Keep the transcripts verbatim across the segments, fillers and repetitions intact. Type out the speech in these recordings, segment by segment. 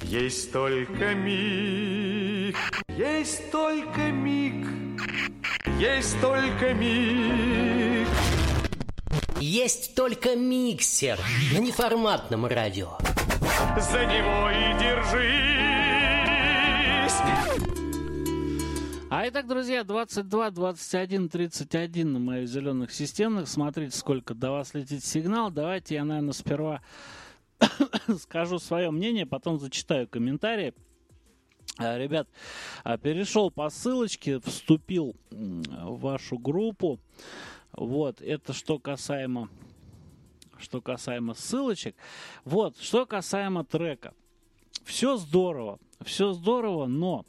Есть только миг, есть только миг, есть только миг. Есть только миксер на неформатном радио. За него и держись. А итак, друзья, двадцать два, двадцать один, тридцать один на моих зеленых системных. Смотрите, сколько до вас летит сигнал. Давайте я, наверное, сперва скажу свое мнение, потом зачитаю комментарии. Ребят, перешел по ссылочке, вступил в вашу группу. Вот, это что касаемо, что касаемо ссылочек. Вот, что касаемо трека. Все здорово, все здорово, но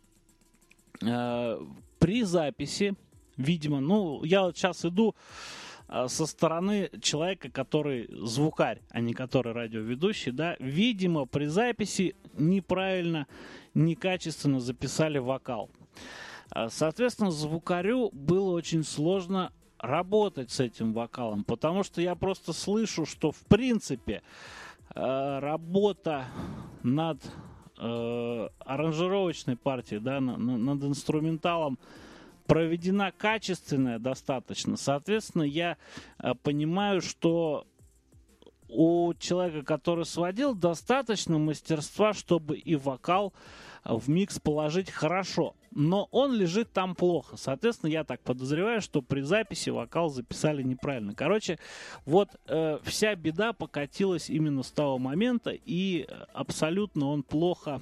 э, при записи, видимо, ну, я вот сейчас иду э, со стороны человека, который звукарь, а не который радиоведущий, да, видимо, при записи неправильно, некачественно записали вокал. Соответственно, звукарю было очень сложно работать с этим вокалом, потому что я просто слышу, что в принципе э, работа над э, аранжировочной партией, да, на, на, над инструменталом проведена качественная достаточно. Соответственно, я э, понимаю, что у человека, который сводил, достаточно мастерства, чтобы и вокал в микс положить хорошо. Но он лежит там плохо. Соответственно, я так подозреваю, что при записи вокал записали неправильно. Короче, вот э, вся беда покатилась именно с того момента, и абсолютно он плохо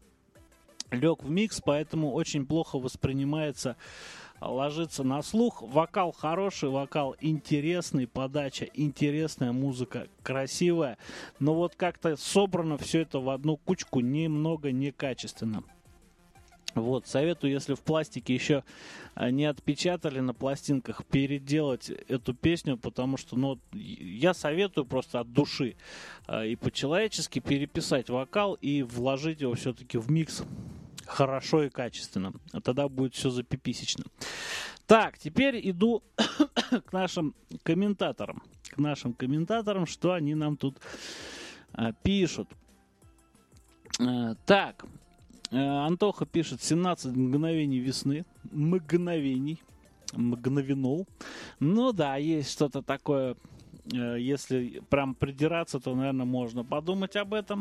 лег в микс, поэтому очень плохо воспринимается, ложится на слух. Вокал хороший, вокал интересный, подача интересная, музыка красивая, но вот как-то собрано все это в одну кучку немного некачественно. Вот, советую, если в пластике еще не отпечатали на пластинках, переделать эту песню, потому что, ну, я советую просто от души и по-человечески переписать вокал и вложить его все-таки в микс хорошо и качественно. А тогда будет все запиписечно. Так, теперь иду к нашим комментаторам. К нашим комментаторам, что они нам тут а, пишут. А, так, а, Антоха пишет семнадцать мгновений весны. Мгновений. Мгновенул. Ну да, есть что-то такое. Если прям придираться, то, наверное, можно подумать об этом.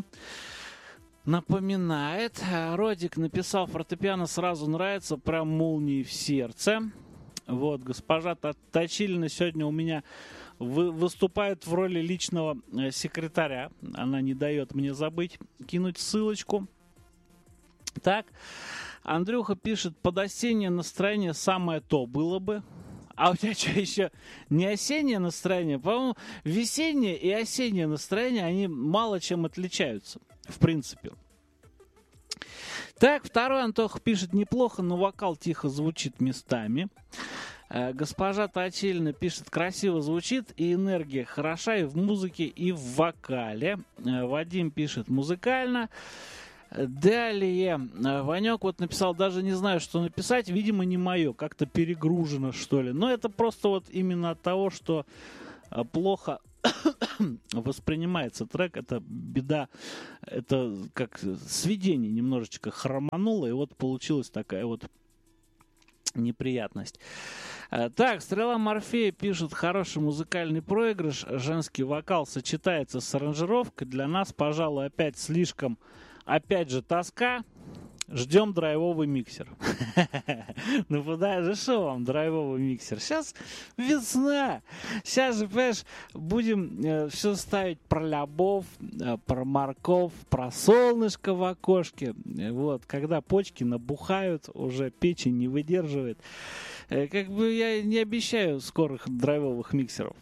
Напоминает. Родик написал: фортепиано сразу нравится, прям молнией в сердце. Вот, госпожа Точилина сегодня у меня вы, выступает в роли личного секретаря. Она не дает мне забыть кинуть ссылочку. Так, Андрюха пишет: под осеннее настроение самое то было бы. А у тебя что, еще не осеннее настроение? По-моему, весеннее и осеннее настроение, они мало чем отличаются, в принципе. Так, второй Антох пишет: неплохо, но вокал тихо звучит местами. Э, госпожа Точилина пишет: красиво звучит, и энергия хороша и в музыке, и в вокале. Э, Вадим пишет: музыкально. Далее, Ванек вот написал: даже не знаю, что написать, видимо, не мое, как-то перегружено, что ли. Но это просто вот именно от того, что плохо воспринимается трек, это беда, это как сведение немножечко хромануло, и вот получилась такая вот неприятность. Так, Стрела Морфея пишет: хороший музыкальный проигрыш, женский вокал сочетается с аранжировкой, для нас, пожалуй, опять слишком. Опять же, тоска. Ждем драйвовый миксер. Ну, подожди, что вам драйвовый миксер? Сейчас весна. Сейчас же, понимаешь, будем э, все ставить про любовь, э, про морковь, про солнышко в окошке. Вот, когда почки набухают, уже печень не выдерживает. Э, как бы я не обещаю скорых драйвовых миксеров.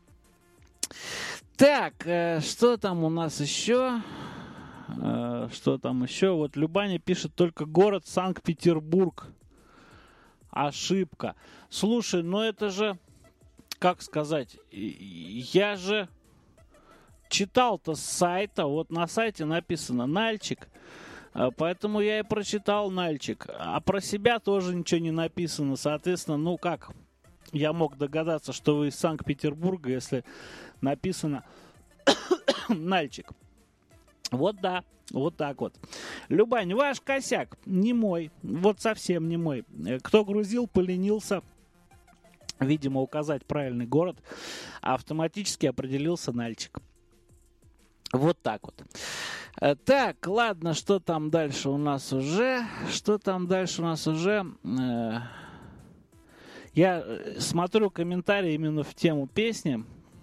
Так, э, что там у нас еще? Что там еще? Вот Любаня пишет: только город Санкт-Петербург. Ошибка. Слушай, ну это же, как сказать, я же читал-то с сайта, вот на сайте написано Нальчик, поэтому я и прочитал Нальчик. А про себя тоже ничего не написано, соответственно, ну как я мог догадаться, что вы из Санкт-Петербурга, если написано Нальчик. Вот да, вот так вот. Любань, ваш косяк, не мой, вот совсем не мой. Кто грузил, поленился, видимо, указать правильный город, автоматически определился Нальчик. Вот так вот. Так, ладно, что там дальше у нас уже? Что там дальше у нас уже? Я смотрю комментарии именно в тему песни.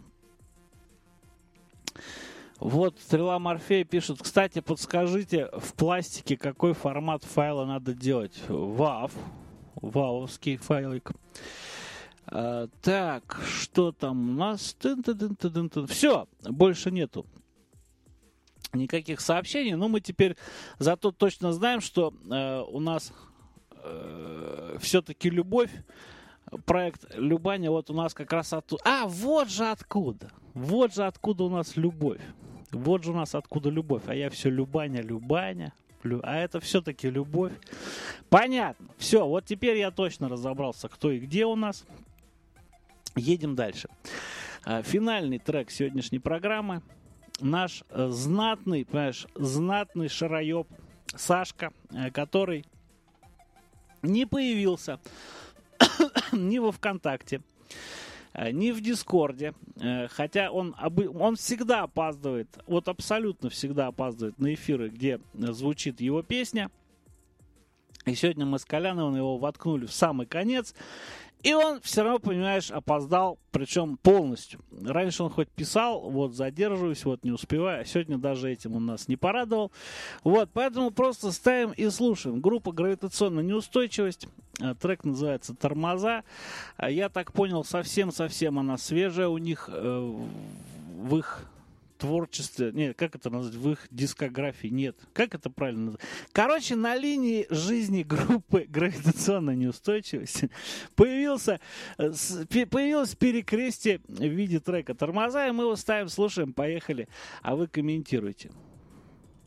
Вот Стрела Морфея пишет: кстати, подскажите, в пластике какой формат файла надо делать? вав, вавовский файлик. А, так, что там у нас? Все, больше нету никаких сообщений. Но мы теперь зато точно знаем, что э, у нас э, все-таки любовь, проект Любаня, вот у нас как раз оттуда. А, вот же откуда. Вот же откуда у нас любовь. Вот же у нас откуда любовь. А я все Любаня, Любаня. Лю... А это все-таки любовь. Понятно. Все, вот теперь я точно разобрался, кто и где у нас. Едем дальше. Финальный трек сегодняшней программы. Наш знатный, понимаешь, знатный шароеб Сашка, который не появился ни во ВКонтакте, ни в Дискорде, хотя он, он всегда опаздывает, вот абсолютно всегда опаздывает на эфиры, где звучит его песня. И сегодня мы с Коляновым его воткнули в самый конец. И он все равно, понимаешь, опоздал, причем полностью. Раньше он хоть писал, вот задерживаюсь, вот не успеваю, а сегодня даже этим он нас не порадовал. Вот, поэтому просто ставим и слушаем. Группа «Гравитационная неустойчивость», трек называется «Тормоза». Я так понял, совсем-совсем она свежая у них э, в их творчестве, нет, как это назвать, в их дискографии, нет, как это правильно назвать? Короче, на линии жизни группы «Гравитационная неустойчивость» появился, появилось перекрестие в виде трека «Тормоза», и мы его ставим, слушаем, поехали, а вы комментируйте.